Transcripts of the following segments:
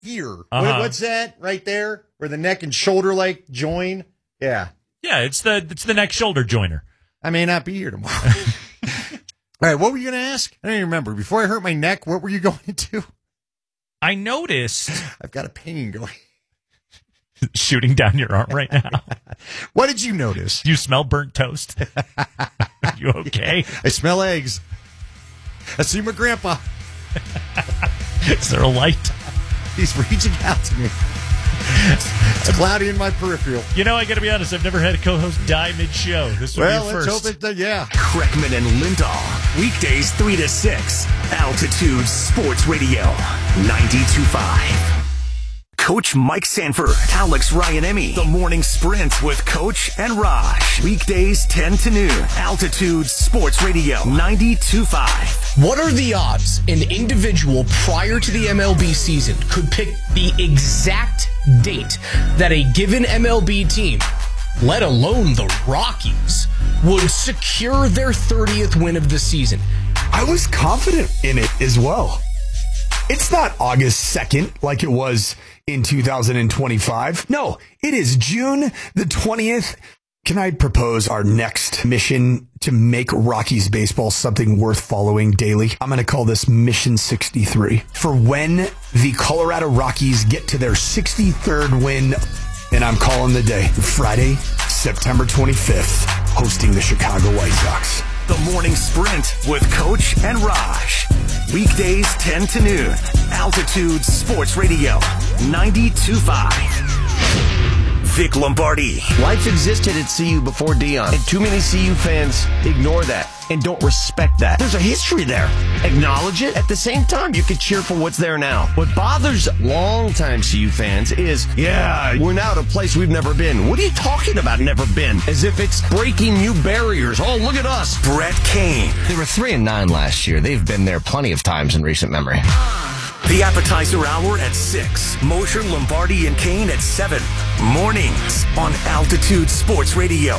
here. What's that right there? Where the neck and shoulder join? Yeah. Yeah, it's the neck shoulder joiner. I may not be here tomorrow. All right, what were you going to ask? I don't even remember. Before I hurt my neck, what were you going to do? I noticed. I've got a pain going. Shooting down your arm right now. What did you notice? You smell burnt toast. Are you okay? I smell eggs. I see my grandpa. Is there a light? He's reaching out to me. It's cloudy in my peripheral. You know, I got to be honest, I've never had a co-host die mid-show. This would be a first. Let's hope yeah. Kreckman and Lindahl, weekdays 3 to 6, Altitude Sports Radio, 92.5. Coach Mike Sanford, Alex Ryanemi, The Morning Sprint with Coach and Raj. Weekdays 10 to noon, Altitude Sports Radio, 92.5. What are the odds an individual prior to the MLB season could pick the exact date that a given MLB team, let alone the Rockies, would secure their 30th win of the season? I was confident in it as well. It's not August 2nd like it was in 2025. No, it is June the 20th. Can I propose our next mission to make Rockies baseball something worth following daily? I'm going to call this Mission 63. For when the Colorado Rockies get to their 63rd win, and I'm calling the day Friday, September 25th, hosting the Chicago White Sox. The Morning Sprint with Coach and Raj. Weekdays 10 to noon. Altitude Sports Radio, 92.5. Vic Lombardi. Life existed at CU before Dion, and too many CU fans ignore that and don't respect that. There's a history there. Acknowledge it. At the same time, you can cheer for what's there now. What bothers longtime CU fans is, we're now at a place we've never been. What are you talking about, never been? As if it's breaking new barriers. Oh, look at us. Brett Kane. They were 3-9 last year. They've been there plenty of times in recent memory. The appetizer hour at 6. Mosher, Lombardi, and Kane at 7. Mornings on Altitude Sports Radio,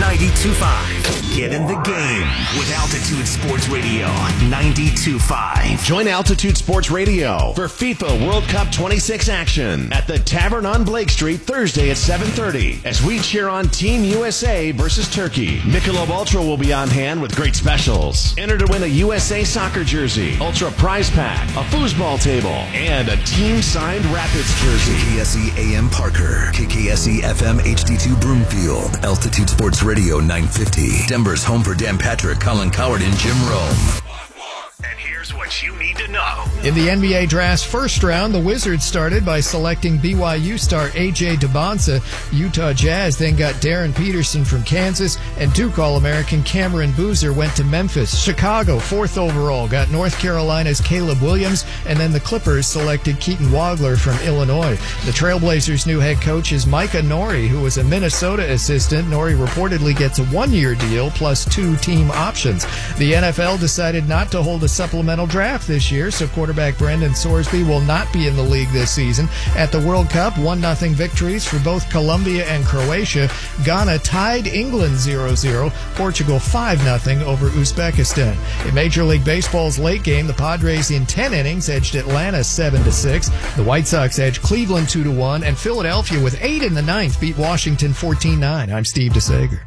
92.5. Get in the game with Altitude Sports Radio, 92.5. Join Altitude Sports Radio for FIFA World Cup 26 action at the Tavern on Blake Street Thursday at 7:30 as we cheer on Team USA versus Turkey. Michelob Ultra will be on hand with great specials. Enter to win a USA soccer jersey, Ultra prize pack, a foosball table, and a team-signed Rapids jersey. KKSE AM Parker, KKSE FM HD2 Broomfield, Altitude Sports Radio 950. Denver's home for Dan Patrick, Colin Coward, and Jim Rome. And here's what you need to know. In the NBA draft's first round, the Wizards started by selecting BYU star A.J. Debonsa. Utah Jazz then got Darren Peterson from Kansas, and Duke All-American Cameron Boozer went to Memphis. Chicago, 4th overall, got North Carolina's Caleb Williams, and then the Clippers selected Keaton Wagler from Illinois. The Trailblazers' new head coach is Micah Nori, who was a Minnesota assistant. Nori reportedly gets a 1-year deal plus 2 team options. The NFL decided not to hold a supplemental draft this year, so quarterback Brendan Sorsby will not be in the league this season. At the World Cup, 1-0 victories for both Colombia and Croatia. Ghana tied England 0-0. Portugal 5-0 over Uzbekistan. In Major League Baseball's late game, the Padres in 10 innings edged Atlanta 7-6. The White Sox edged Cleveland 2-1, and Philadelphia with 8 in the ninth beat Washington 14-9. I'm Steve DeSager.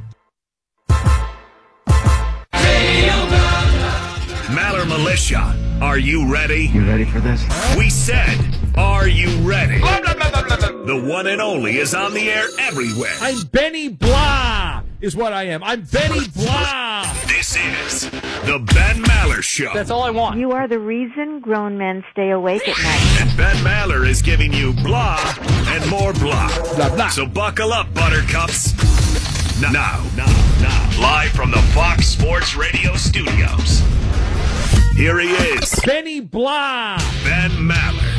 Maller Militia, are you ready? You ready for this? We said, are you ready? The one and only is on the air everywhere. I'm Benny Blah, is what I am. I'm Benny Blah. This is the Ben Maller Show. That's all I want. You are the reason grown men stay awake at night. And Ben Maller is giving you blah and more blah. Blah, blah. So buckle up, buttercups. Now, live from the Fox Sports Radio studios. Here he is, Benny Blah. Ben Maller.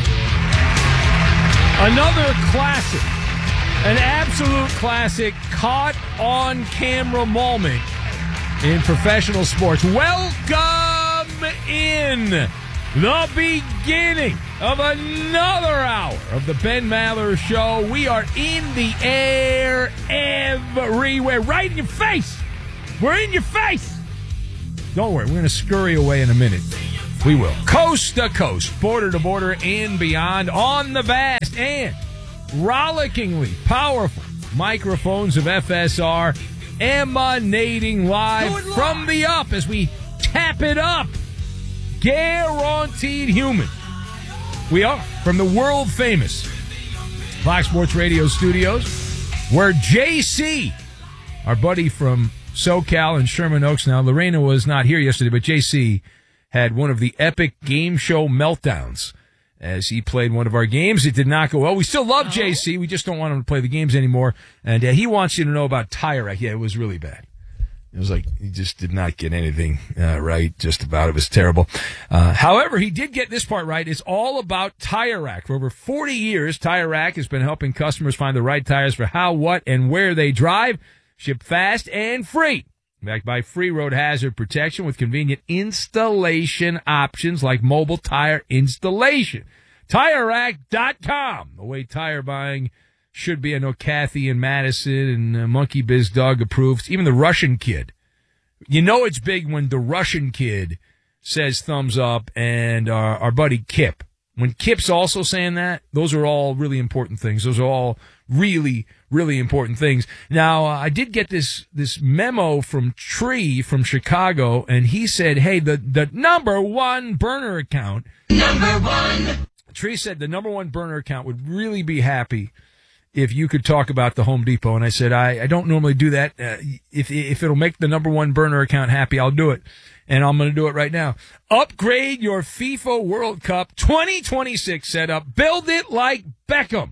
Another classic, an absolute classic, caught on camera moment in professional sports. Welcome in the beginning of another hour of the Ben Maller Show. We are in the air everywhere, right in your face. We're in your face. Don't worry, we're going to scurry away in a minute. We will. Coast to coast, border to border, and beyond on the vast and rollickingly powerful microphones of FSR, emanating live from the up as we tap it up. Guaranteed human. We are from the world famous Fox Sports Radio studios, where JC, our buddy from SoCal and Sherman Oaks, now Lorena was not here yesterday, but JC had one of the epic game show meltdowns as he played one of our games. It did not go well. We still love JC. We just don't want him to play the games anymore. And he wants you to know about Tire Rack. Yeah, it was really bad. It was like he just did not get anything right. Just about. It was terrible. However, he did get this part right. It's all about Tire Rack. For over 40 years, Tire Rack has been helping customers find the right tires for how, what, and where they drive. Ship fast and free. Backed by free road hazard protection with convenient installation options like mobile tire installation. TireRack.com. The way tire buying should be. I know Kathy and Madison and Monkey Biz Doug approves. Even the Russian kid. You know it's big when the Russian kid says thumbs up, and our buddy Kip. When Kip's also saying that, those are all really important things. Those are all really, really important things. Now, I did get this memo from Tree from Chicago, and he said, hey, the number one burner account. Tree said the number one burner account would really be happy if you could talk about the Home Depot. And I said, I don't normally do that. If it'll make the number one burner account happy, I'll do it. And I'm going to do it right now. Upgrade your FIFA World Cup 2026 setup. Build it like Beckham.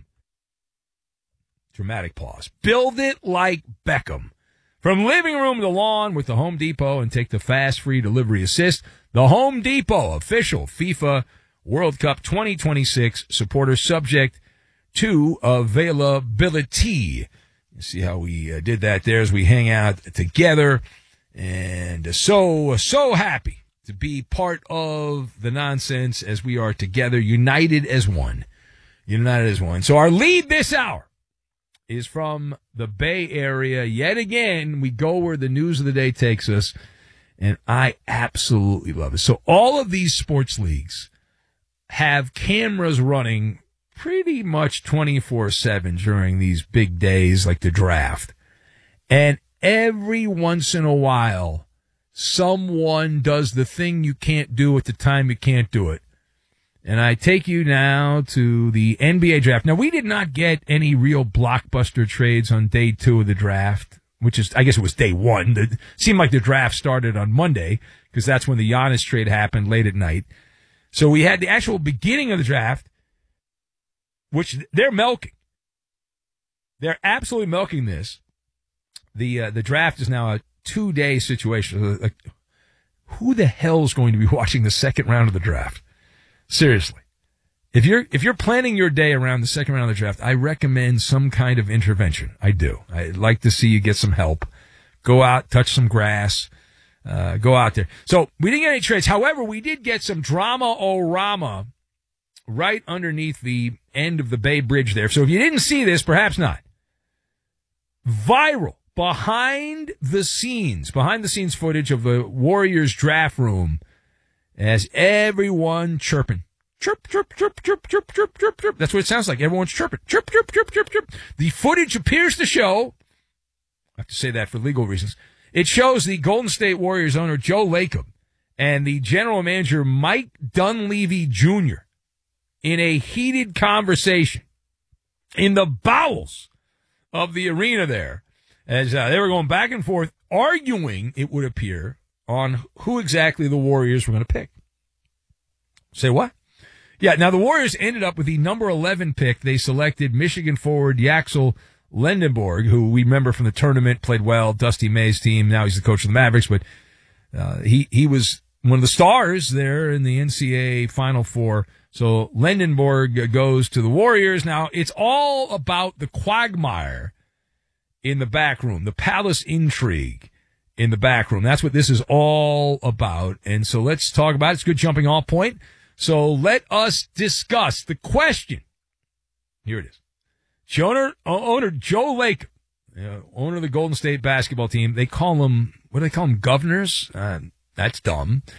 Dramatic pause. Build it like Beckham. From living room to lawn with the Home Depot, and take the fast free delivery assist. The Home Depot official FIFA World Cup 2026 supporter, subject to availability. You see how we did that there as we hang out together. And so happy to be part of the nonsense as we are together, united as one. United as one. So our lead this hour is from the Bay Area. Yet again, we go where the news of the day takes us, and I absolutely love it. So all of these sports leagues have cameras running pretty much 24/7 during these big days like the draft. And every once in a while, someone does the thing you can't do at the time you can't do it. And I take you now to the NBA draft. Now, we did not get any real blockbuster trades on day 2 of the draft, which is, I guess it was day 1. It seemed like the draft started on Monday because that's when the Giannis trade happened late at night. So we had the actual beginning of the draft, which they're milking. They're absolutely milking this. The draft is now a 2-day situation. Like, who the hell is going to be watching the second round of the draft? Seriously. If you're planning your day around the second round of the draft, I recommend some kind of intervention. I do. I'd like to see you get some help. Go out, touch some grass, go out there. So we didn't get any trades. However, we did get some drama-o-rama right underneath the end of the Bay Bridge there. So if you didn't see this, perhaps not. Viral. Behind the scenes footage of the Warriors draft room as everyone chirping. Chirp, chirp, chirp, chirp, chirp, chirp, chirp, chirp. That's what it sounds like. Everyone's chirping. Chirp, chirp, chirp, chirp, chirp. The footage appears to show, I have to say that for legal reasons, it shows the Golden State Warriors owner Joe Lacob and the general manager Mike Dunleavy Jr. in a heated conversation in the bowels of the arena there. As they were going back and forth, arguing, it would appear, on who exactly the Warriors were going to pick. Say what? Yeah, now the Warriors ended up with the number 11 pick. They selected Michigan forward Yaxel Lendenborg, who we remember from the tournament, played well, Dusty May's team. Now he's the coach of the Mavericks, but he was one of the stars there in the NCAA Final Four. So Lendenborg goes to the Warriors. Now, it's all about the quagmire in the back room, the palace intrigue in the back room. That's what this is all about. And so let's talk about it. It's a good jumping off point. So let us discuss the question. Here it is. Owner Joe Lacob, owner of the Golden State basketball team. They call them, what do they call them? Governors? That's dumb.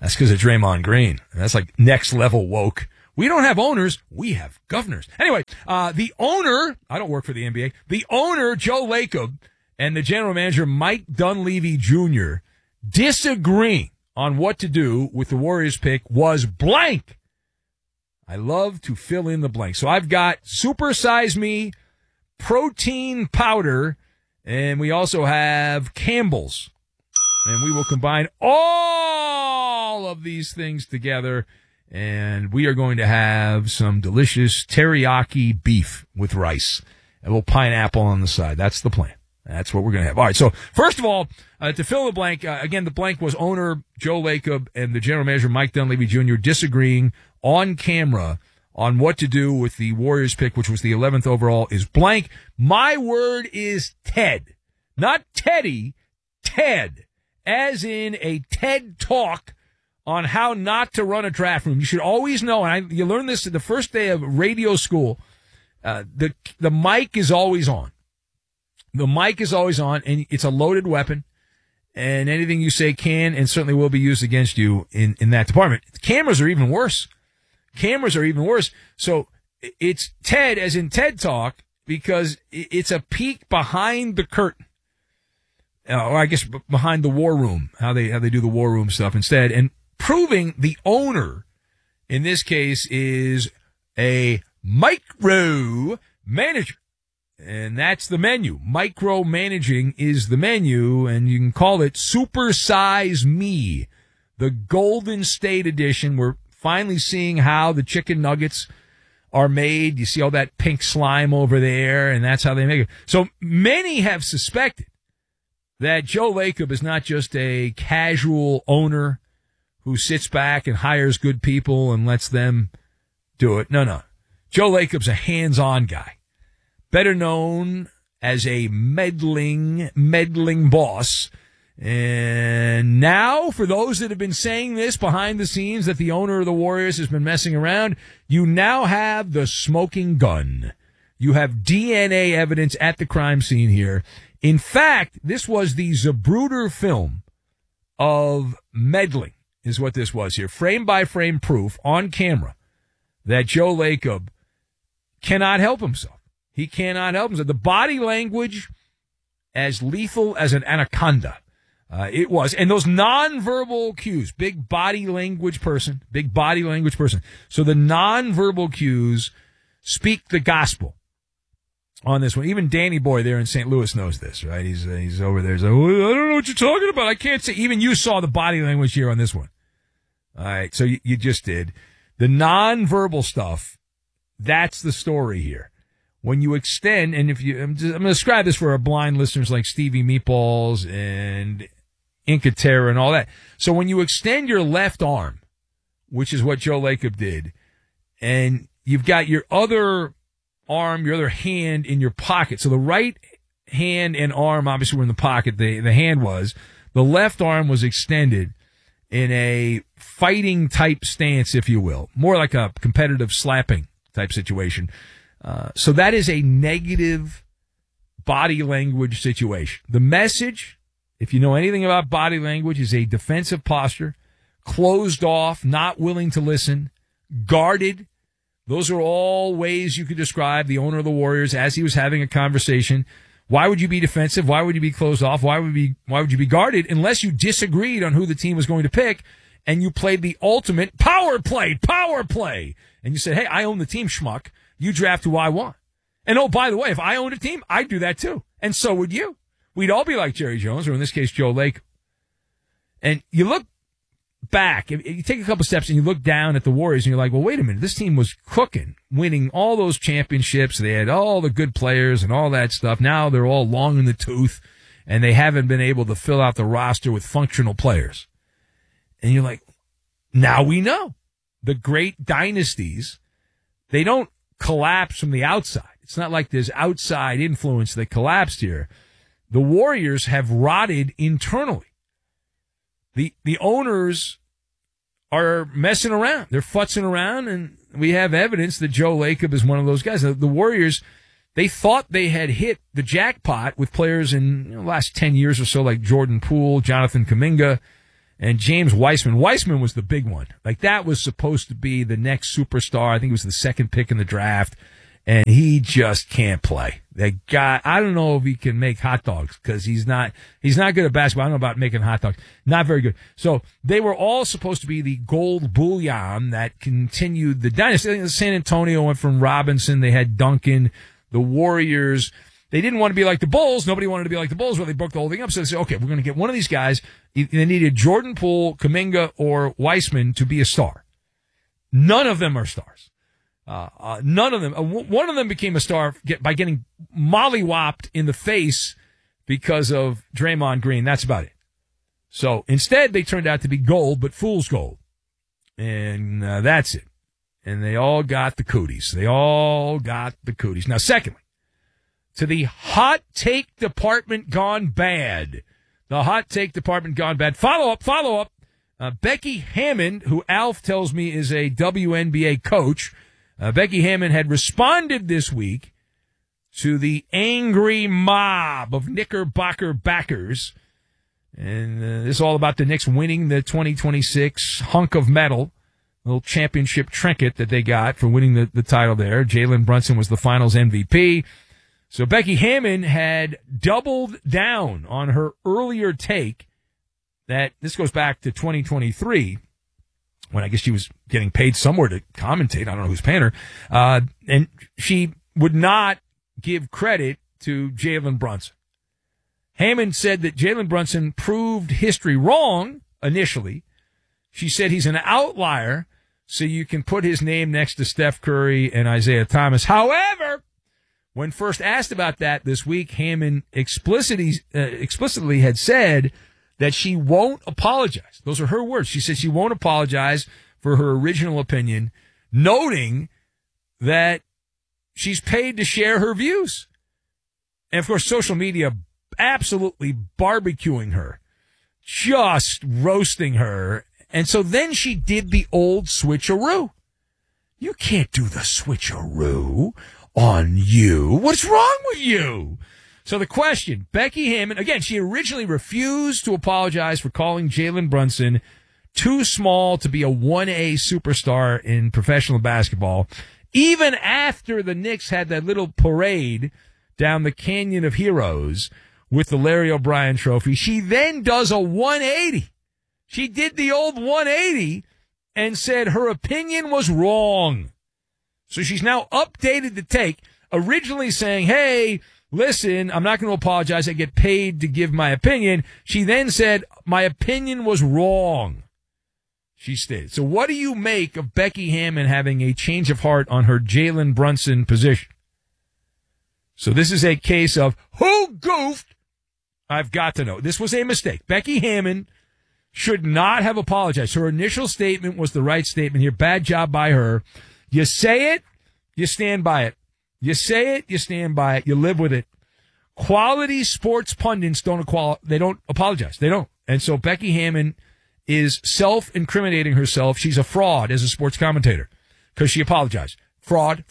That's because of Draymond Green. That's like next level woke. We don't have owners. We have governors. Anyway, the owner, I don't work for the NBA, the owner, Joe Lacob, and the general manager, Mike Dunleavy Jr., disagreeing on what to do with the Warriors pick was blank. I love to fill in the blank. So I've got Super Size Me, protein powder, and we also have Campbell's. And we will combine all of these things together, and we are going to have some delicious teriyaki beef with rice. A little pineapple on the side. That's the plan. That's what we're going to have. All right, so first of all, to fill the blank, again, the blank was owner Joe Lacob and the general manager Mike Dunleavy Jr. disagreeing on camera on what to do with the Warriors pick, which was the 11th overall, is blank. My word is Ted. Not Teddy, Ted. As in a TED Talk on how not to run a draft room. You should always know, and you learn this the first day of radio school, the mic is always on. The mic is always on, and it's a loaded weapon, and anything you say can and certainly will be used against you in that department. Cameras are even worse. So it's TED, as in TED Talk, because it's a peek behind the curtain. Or I guess behind the war room, how they do the war room stuff instead, and proving the owner in this case is a micro manager. And that's the menu. Micromanaging is the menu, and you can call it Super Size Me, the Golden State edition. We're finally seeing how the chicken nuggets are made. You see all that pink slime over there, and that's how they make it. So many have suspected that Joe Lacob is not just a casual owner who sits back and hires good people and lets them do it. No. Joe Lacob's a hands-on guy. Better known as a meddling boss. And now, for those that have been saying this behind the scenes, that the owner of the Warriors has been messing around, you now have the smoking gun. You have DNA evidence at the crime scene here. In fact, this was the Zapruder film of meddling, is what this was here. Frame-by-frame proof on camera that Joe Lacob cannot help himself. He cannot help himself. The body language, as lethal as an anaconda. It was. And those nonverbal cues, big body language person. So the nonverbal cues speak the gospel on this one. Even Danny Boy there in St. Louis knows this, right? He's over there. He's like, well, I don't know what you're talking about. I can't say. Even you saw the body language here on this one. All right, so you just did. The nonverbal stuff, that's the story here. When you extend, and I'm going to describe this for our blind listeners like Stevie Meatballs and Inca Terra and all that. So when you extend your left arm, which is what Joe Lacob did, and you've got your other arm, your other hand in your pocket. So the right hand and arm obviously were in the pocket. The hand was. The left arm was extended in a fighting type stance, if you will. More like a competitive slapping type situation. So that is a negative body language situation. The message, if you know anything about body language, is a defensive posture, closed off, not willing to listen, guarded. Those are all ways you could describe the owner of the Warriors as he was having a conversation. Why would you be defensive? Why would you be closed off? Why would you be guarded unless you disagreed on who the team was going to pick and you played the ultimate power play, and you said, hey, I own the team, schmuck. You draft who I want. And oh, by the way, if I owned a team, I'd do that too. And so would you. We'd all be like Jerry Jones, or in this case, Joe Lacob. And you look back, you take a couple steps and you look down at the Warriors and you're like, well, wait a minute. This team was cooking, winning all those championships. They had all the good players and all that stuff. Now they're all long in the tooth and they haven't been able to fill out the roster with functional players. And you're like, now we know. The great dynasties, they don't collapse from the outside. It's not like there's outside influence that collapsed here. The Warriors have rotted internally. The owners are messing around. They're futzing around, and we have evidence that Joe Lacob is one of those guys. The Warriors, they thought they had hit the jackpot with players in the last 10 years or so like Jordan Poole, Jonathan Kuminga, and James Weissman. Weissman was the big one. Like, that was supposed to be the next superstar. I think he was the second pick in the draft, and he just can't play. That guy, I don't know if he can make hot dogs because he's not good at basketball. I don't know about making hot dogs. Not very good. So they were all supposed to be the gold bullion that continued the dynasty. San Antonio went from Robinson. They had Duncan. The Warriors, they didn't want to be like the Bulls. Nobody wanted to be like the Bulls where they broke the whole thing up. So they said, okay, we're going to get one of these guys. They needed Jordan Poole, Kuminga, or Weissman to be a star. None of them are stars. None of them. One of them became a star by getting mollywopped in the face because of Draymond Green. That's about it. So instead, they turned out to be gold, but fool's gold. And that's it. And they all got the cooties. They all got the cooties. Now, secondly, to the hot take department gone bad. The hot take department gone bad. Follow up. Becky Hammond, who Alf tells me is a WNBA coach, Becky Hammond had responded this week to the angry mob of Knickerbocker backers. And this is all about the Knicks winning the 2026 hunk of metal, little championship trinket that they got for winning the title there. Jalen Brunson was the finals MVP. So Becky Hammond had doubled down on her earlier take that this goes back to 2023. When I guess she was getting paid somewhere to commentate. I don't know who's paying her. And she would not give credit to Jalen Brunson. Hammond said that Jalen Brunson proved history wrong initially. She said he's an outlier, so you can put his name next to Steph Curry and Isaiah Thomas. However, when first asked about that this week, Hammond explicitly had said that she won't apologize. Those are her words. She said she won't apologize for her original opinion, noting that she's paid to share her views. And, of course, social media absolutely barbecuing her, just roasting her. And so then she did the old switcheroo. You can't do the switcheroo on you. What's wrong with you? So the question, Becky Hammond, again, she originally refused to apologize for calling Jalen Brunson too small to be a 1A superstar in professional basketball. Even after the Knicks had that little parade down the Canyon of Heroes with the Larry O'Brien trophy, she then does a 180. She did the old 180 and said her opinion was wrong. So she's now updated the take, originally saying, hey, listen, I'm not going to apologize. I get paid to give my opinion. She then said, my opinion was wrong. She stated. So what do you make of Becky Hammond having a change of heart on her Jalen Brunson position? So this is a case of who goofed? I've got to know. This was a mistake. Becky Hammond should not have apologized. Her initial statement was the right statement here. Bad job by her. You say it, you stand by it. You say it, you stand by it, you live with it. Quality sports pundits don't apologize. They don't. And so Becky Hammond is self-incriminating herself. She's a fraud as a sports commentator because she apologized. Fraud.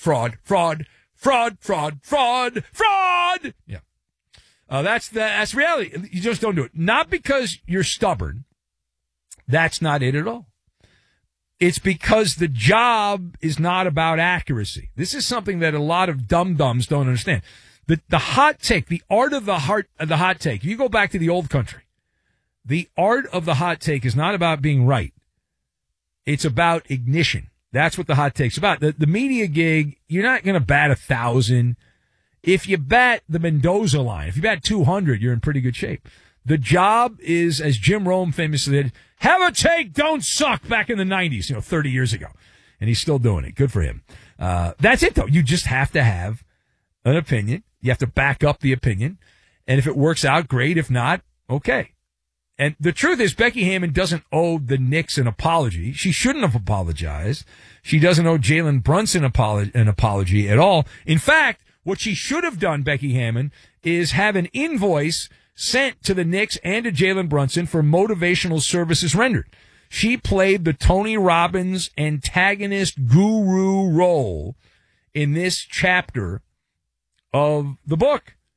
Yeah. That's reality. You just don't do it. Not because you're stubborn. That's not it at all. It's because the job is not about accuracy. This is something that a lot of dum-dums don't understand. The hot take, the art of the hot take. You go back to the old country. The art of the hot take is not about being right. It's about ignition. That's what the hot take's about. The media gig, you're not going to bat 1,000. If you bat the Mendoza line, if you bat 200, you're in pretty good shape. The job is, as Jim Rome famously said, have a take, don't suck, back in the 90s, 30 years ago. And he's still doing it. Good for him. That's it, though. You just have to have an opinion. You have to back up the opinion. And if it works out, great. If not, okay. And the truth is, Becky Hammond doesn't owe the Knicks an apology. She shouldn't have apologized. She doesn't owe Jalen Brunson an apology at all. In fact, what she should have done, Becky Hammond, is have an invoice sent to the Knicks and to Jalen Brunson for motivational services rendered. She played the Tony Robbins antagonist guru role in this chapter of the book.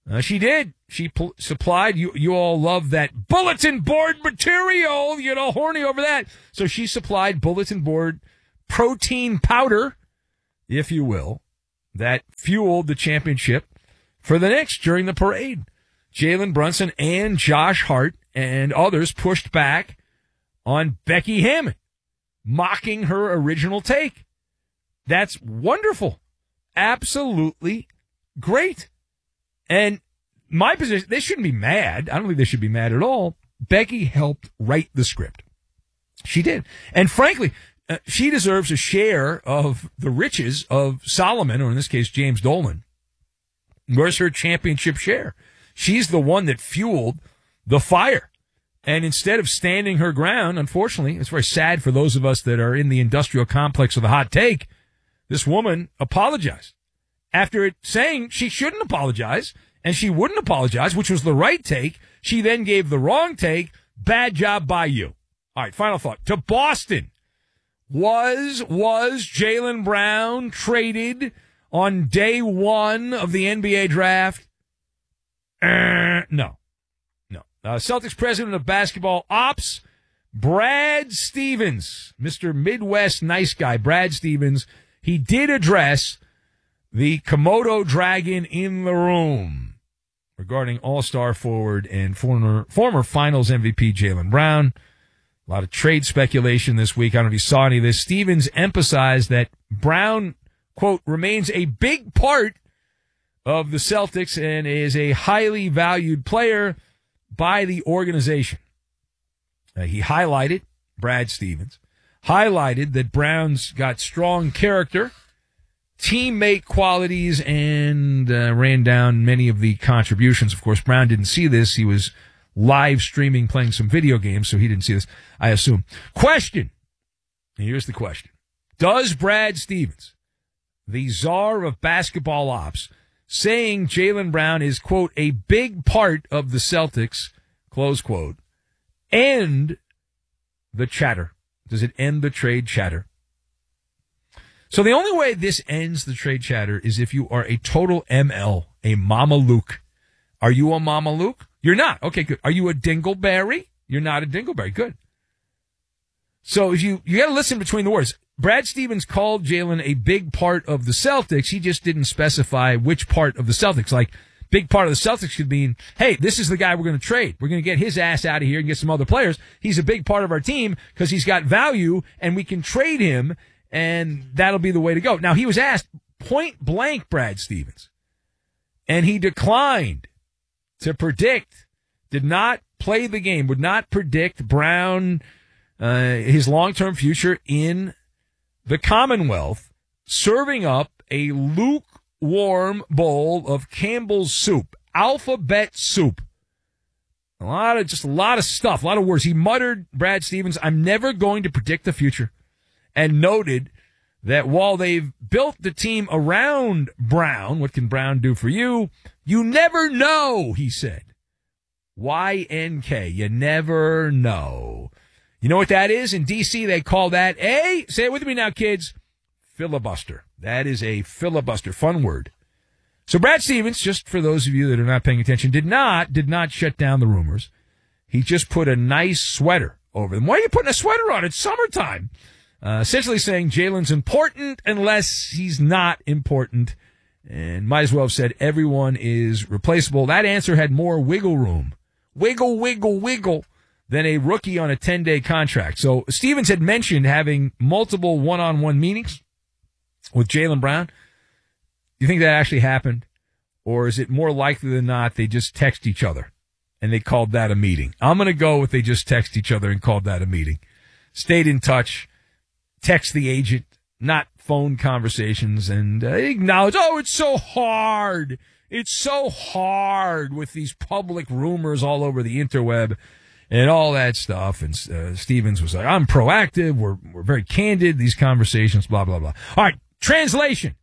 She did. She supplied, you all love that bulletin board material. You get all horny over that. So she supplied bulletin board protein powder, if you will, that fueled the championship for the Knicks during the parade. Jalen Brunson and Josh Hart and others pushed back on Becky Hammon, mocking her original take. That's wonderful. Absolutely great. And my position, they shouldn't be mad. I don't think they should be mad at all. Becky helped write the script. She did. And frankly, she deserves a share of the riches of Solomon, or in this case, James Dolan. Where's her championship share? She's the one that fueled the fire. And instead of standing her ground, unfortunately, it's very sad for those of us that are in the industrial complex of the hot take, this woman apologized. After it saying she shouldn't apologize, and she wouldn't apologize, which was the right take, she then gave the wrong take. Bad job by you. All right, final thought. To Boston. Was Jaylen Brown traded on day one of the NBA draft? No. Celtics president of basketball ops, Brad Stevens, Mr. Midwest nice guy, Brad Stevens, he did address the Komodo dragon in the room regarding all-star forward and former finals MVP Jaylen Brown. A lot of trade speculation this week. I don't know if you saw any of this. Stevens emphasized that Brown, quote, remains a big part of the Celtics and is a highly valued player by the organization. He highlighted, Brad Stevens, highlighted that Brown's got strong character, teammate qualities, and ran down many of the contributions. Of course, Brown didn't see this. He was live streaming, playing some video games, so he didn't see this, I assume. Question. And here's the question. Does Brad Stevens, the czar of basketball ops, saying Jaylen Brown is, quote, a big part of the Celtics, close quote, end the chatter? Does it end the trade chatter? So the only way this ends the trade chatter is if you are a total ML, a Mama Luke. Are you a Mama Luke? You're not. Okay, good. Are you a Dingleberry? You're not a Dingleberry. Good. So if you got to listen between the words. Brad Stevens called Jaylen a big part of the Celtics. He just didn't specify which part of the Celtics. Like, big part of the Celtics could mean, hey, this is the guy we're going to trade. We're going to get his ass out of here and get some other players. He's a big part of our team because he's got value and we can trade him, and that'll be the way to go. Now, he was asked point blank, Brad Stevens, and he declined to predict, did not play the game, would not predict Brown, his long-term future in the Commonwealth, serving up a lukewarm bowl of Campbell's soup, alphabet soup. A lot of stuff, a lot of words. He muttered, Brad Stevens, I'm never going to predict the future, and noted that while they've built the team around Brown, what can Brown do for you? You never know, he said. YNK, you never know. You know what that is? In D.C., they call that a, say it with me now, kids, filibuster. That is a filibuster. Fun word. So Brad Stevens, just for those of you that are not paying attention, did not shut down the rumors. He just put a nice sweater over them. Why are you putting a sweater on? It's summertime. Essentially saying Jaylen's important unless he's not important, and might as well have said everyone is replaceable. That answer had more wiggle room. Wiggle, than a rookie on a 10-day contract. So Stevens had mentioned having multiple one-on-one meetings with Jaylen Brown. You think that actually happened? Or is it more likely than not they just text each other and they called that a meeting? I'm going to go with they just text each other and called that a meeting. Stayed in touch, text the agent, not phone conversations, and acknowledge, it's so hard. It's so hard with these public rumors all over the interweb and all that stuff. And Stevens was like, I'm proactive. We're very candid, these conversations, blah, blah, blah. All right, translation.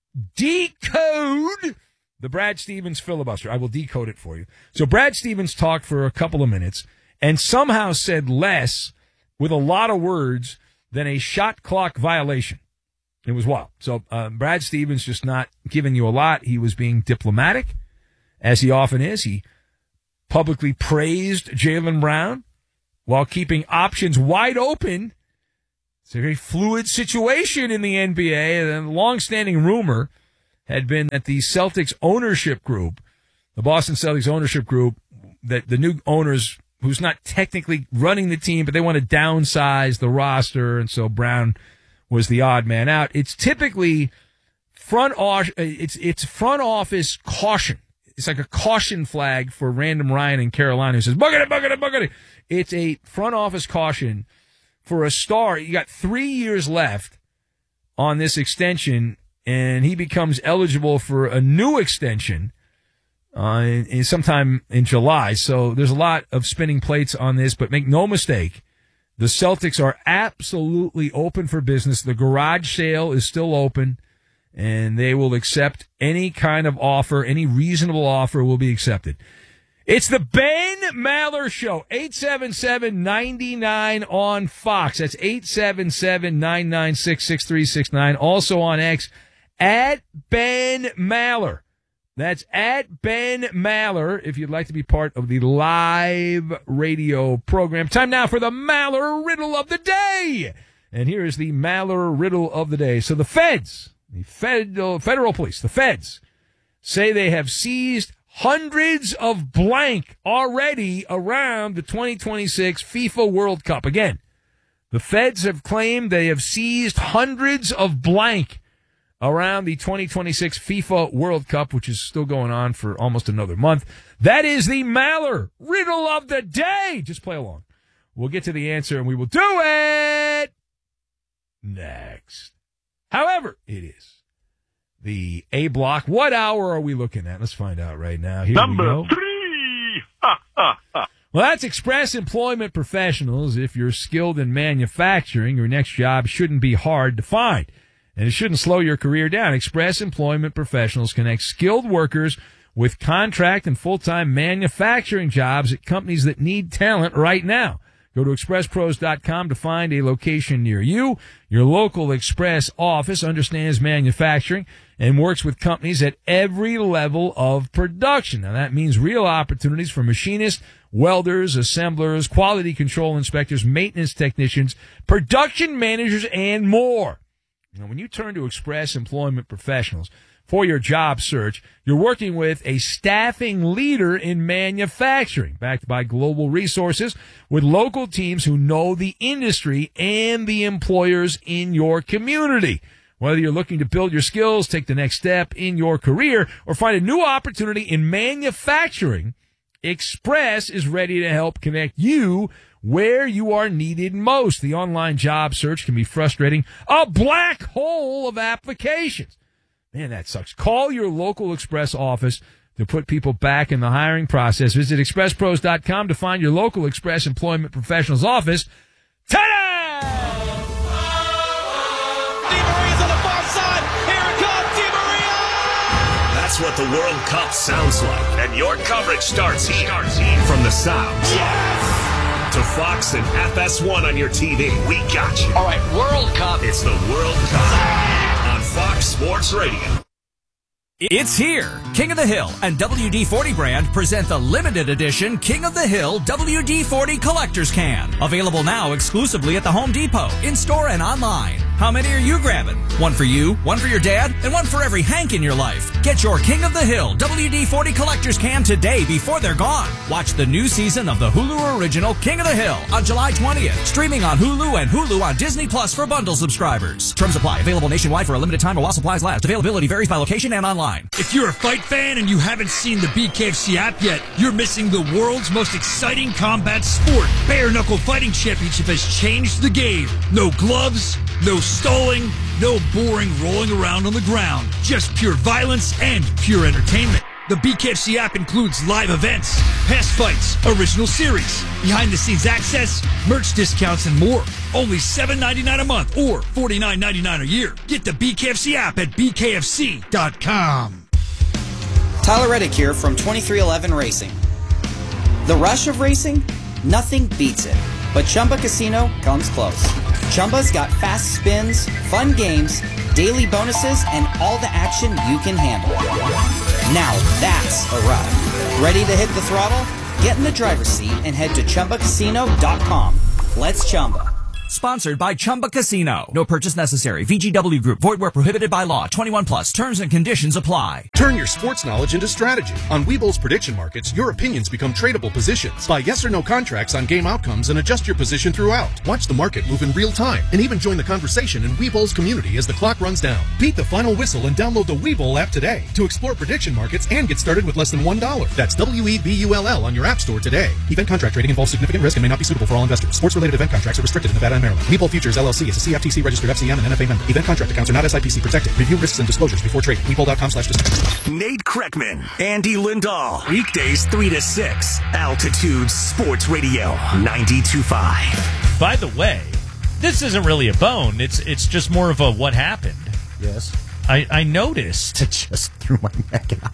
Decode the Brad Stevens filibuster. I will decode it for you. So Brad Stevens talked for a couple of minutes and somehow said less with a lot of words than a shot clock violation. It was wild. So Brad Stevens just not giving you a lot. He was being diplomatic as he often is. He publicly praised Jaylen Brown while keeping options wide open. It's a very fluid situation in the NBA. And the long-standing rumor had been that the Celtics ownership group, the Boston Celtics ownership group, that the new owners, who's not technically running the team, but they want to downsize the roster, and so Brown was the odd man out. It's typically front office caution. It's like a caution flag for Random Ryan in Carolina who says, bucket it. It's a front office caution for a star. You got 3 years left on this extension, and he becomes eligible for a new extension sometime in July. So there's a lot of spinning plates on this, but make no mistake, the Celtics are absolutely open for business. The garage sale is still open, and they will accept any kind of offer. Any reasonable offer will be accepted. It's the Ben Maller Show, 877-99 on Fox. That's 877-996-6369. Also on X, at Ben Maller. That's at Ben Maller if you'd like to be part of the live radio program. Time now for the Maller Riddle of the Day. And here is the Maller Riddle of the Day. So the feds, the federal police, the feds, say they have seized hundreds of blank already around the 2026 FIFA World Cup. Again, the feds have claimed they have seized hundreds of blank around the 2026 FIFA World Cup, which is still going on for almost another month. That is the Maller Riddle of the Day. Just play along. We'll get to the answer, and we will do it next. However, it is the A block. What hour are we looking at? Let's find out right now. Here Number we go. 3. Well, that's Express Employment Professionals. If you're skilled in manufacturing, your next job shouldn't be hard to find. And it shouldn't slow your career down. Express Employment Professionals connect skilled workers with contract and full-time manufacturing jobs at companies that need talent right now. Go to expresspros.com to find a location near you. Your local Express office understands manufacturing and works with companies at every level of production. Now, that means real opportunities for machinists, welders, assemblers, quality control inspectors, maintenance technicians, production managers, and more. Now, when you turn to Express Employment Professionals for your job search, you're working with a staffing leader in manufacturing, backed by global resources, with local teams who know the industry and the employers in your community. Whether you're looking to build your skills, take the next step in your career, or find a new opportunity in manufacturing, Express is ready to help connect you where you are needed most. The online job search can be frustrating. A black hole of applications. Man, that sucks. Call your local Express office to put people back in the hiring process. Visit expresspros.com to find your local Express Employment Professionals office. Ta-da! Di Maria's on the far side. Here it comes, Di Maria! That's what the World Cup sounds like. And your coverage starts here. From the sounds. Yes! To Fox and FS1 on your TV. We got you. All right, World Cup. It's the World Cup on Fox Sports Radio. It's here. King of the Hill and WD-40 brand present the limited edition King of the Hill WD-40 Collector's Can. Available now exclusively at the Home Depot, in-store and online. How many are you grabbing? One for you, one for your dad, and one for every Hank in your life. Get your King of the Hill WD-40 Collector's Can today before they're gone. Watch the new season of the Hulu original King of the Hill on July 20th. Streaming on Hulu and Hulu on Disney Plus for bundle subscribers. Terms apply. Available nationwide for a limited time or while supplies last. Availability varies by location and online. If you're a fight fan and you haven't seen the BKFC app yet, you're missing the world's most exciting combat sport. Bare Knuckle Fighting Championship has changed the game. No gloves, no stalling, no boring rolling around on the ground. Just pure violence and pure entertainment. The BKFC app includes live events, past fights, original series, behind-the-scenes access, merch discounts, and more. Only $7.99 a month or $49.99 a year. Get the BKFC app at bkfc.com. Tyler Reddick here from 2311 Racing. The rush of racing? Nothing beats it. But Chumba Casino comes close. Chumba's got fast spins, fun games, daily bonuses, and all the action you can handle. Now that's a ride. Ready to hit the throttle? Get in the driver's seat and head to ChumbaCasino.com. Let's Chumba. Sponsored by Chumba Casino. No purchase necessary. VGW Group. Void where prohibited by law. 21 plus. Terms and conditions apply. Turn your sports knowledge into strategy. On Webull's prediction markets, your opinions become tradable positions. Buy yes or no contracts on game outcomes and adjust your position throughout. Watch the market move in real time and even join the conversation in Webull's community as the clock runs down. Beat the final whistle and download the Webull app today to explore prediction markets and get started with less than $1. That's WEBULL on your app store today. Event contract trading involves significant risk and may not be suitable for all investors. Sports-related event contracts are restricted in Nevada and Maryland. Webull Futures LLC is a CFTC registered FCM and NFA member. Event contract accounts are not SIPC protected. Review risks and disclosures before trading. Webull.com/disclosure. Nate Kreckman, Andy Lindahl. Weekdays 3 to 6. Altitude Sports Radio 92.5. By the way, this isn't really a bone. It's just more of a what happened. Yes. I noticed. I just threw my neck out.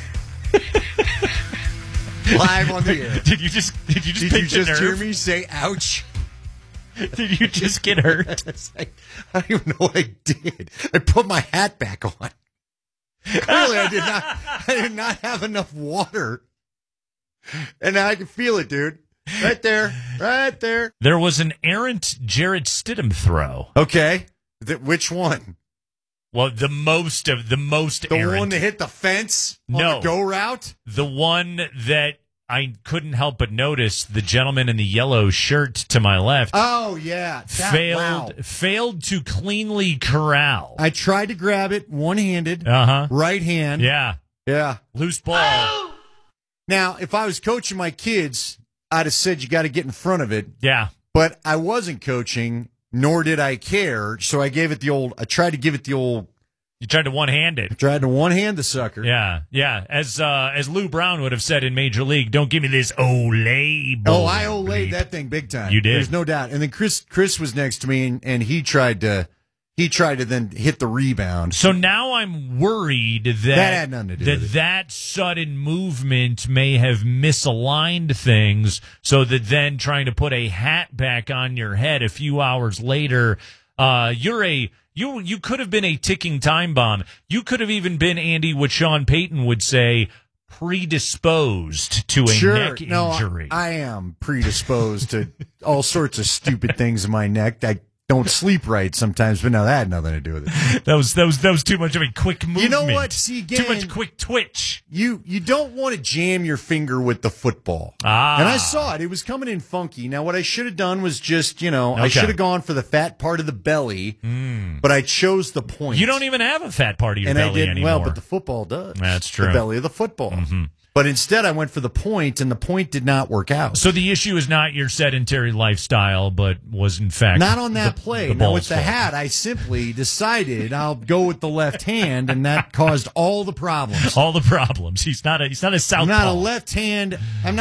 Live on the air. Did you just hear me say ouch? Did you just get hurt? I don't even know what I did. I put my hat back on. Clearly, I did not have enough water. And now I can feel it, dude. Right there. Right there. There was an errant Jarrett Stidham throw. Okay. Which one? Well, the most errant. The one that hit the fence on the go route? The one that I couldn't help but notice, the gentleman in the yellow shirt to my left. Oh, yeah. Failed to cleanly corral. I tried to grab it one-handed. Right hand. Yeah. Yeah. Loose ball. Oh! Now, if I was coaching my kids, I'd have said you got to get in front of it. Yeah. But I wasn't coaching, nor did I care. So I tried to give it the old. You tried to one-hand it. I tried to one-hand the sucker. Yeah, yeah. As Lou Brown would have said in Major League, don't give me this Olay ball. Oh, I Olayed that thing big time. You did. There's no doubt. And then Chris was next to me, and he tried to then hit the rebound. So now I'm worried that had nothing to do with it. That sudden movement may have misaligned things, so that then trying to put a hat back on your head a few hours later, You could have been a ticking time bomb. You could have even been, Andy, what Sean Payton would say, predisposed to a neck injury. I am predisposed to all sorts of stupid things in my neck. I don't sleep right sometimes, but no, that had nothing to do with it. That was too much of a quick movement. You know what? See, again, too much quick twitch. You don't want to jam your finger with the football. And I saw it. It was coming in funky. Now, what I should have done was just, I should have gone for the fat part of the belly, but I chose the point. You don't even have a fat part of your belly anymore. Well, but the football does. That's true. The belly of the football. Mm-hmm. But instead, I went for the point, and the point did not work out. So the issue is not your sedentary lifestyle, but was, in fact, not on that play. Now, with the hat, I simply decided I'll go with the left hand, and that caused all the problems. All the problems. He's not a southpaw. I'm not a left hand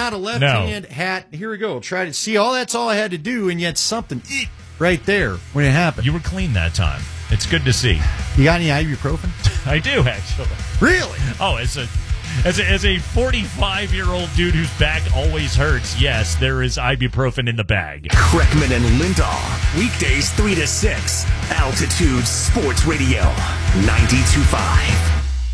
hat. Here we go. Try to see. That's all I had to do, and yet something right there when it happened. You were clean that time. It's good to see. You got any ibuprofen? I do, actually. Really? Oh, as a 45-year-old dude whose back always hurts, yes, there is ibuprofen in the bag. Kreckman and Lindahl, weekdays 3 to 6, Altitude Sports Radio 92.5.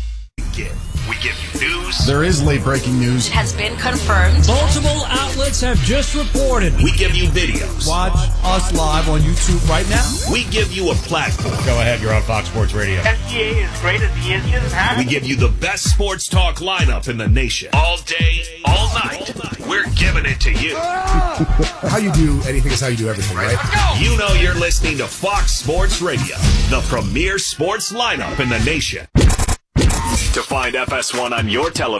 We give you news. There is late breaking news. It has been confirmed. Multiple outlets have just reported. We give you videos. Watch us live on YouTube right now. We give you a platform. Go ahead, you're on Fox Sports Radio. SGA is great as the engine. We give you the best sports talk lineup in the nation. All day, all night. We're giving it to you. How you do anything is how you do everything, right? You know you're listening to Fox Sports Radio, the premier sports lineup in the nation. To find FS1 on your television,